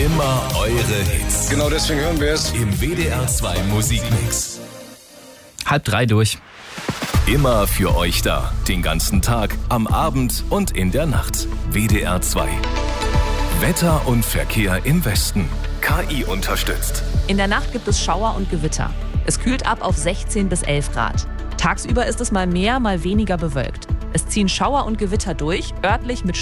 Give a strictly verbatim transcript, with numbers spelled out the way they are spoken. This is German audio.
Immer eure Hits. Genau deswegen hören wir es. Im W D R zwei Musikmix. Halb drei durch. Immer für euch da. Den ganzen Tag, am Abend und in der Nacht. W D R zwei. Wetter und Verkehr im Westen. K I unterstützt. In der Nacht gibt es Schauer und Gewitter. Es kühlt ab auf sechzehn bis elf Grad. Tagsüber ist es mal mehr, mal weniger bewölkt. Es ziehen Schauer und Gewitter durch, örtlich mit